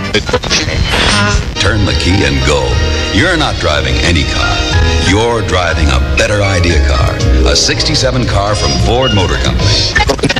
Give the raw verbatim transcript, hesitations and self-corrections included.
Turn the key and go. You're not driving any car. You're driving a better idea car. A sixty-seven car from Ford Motor Company.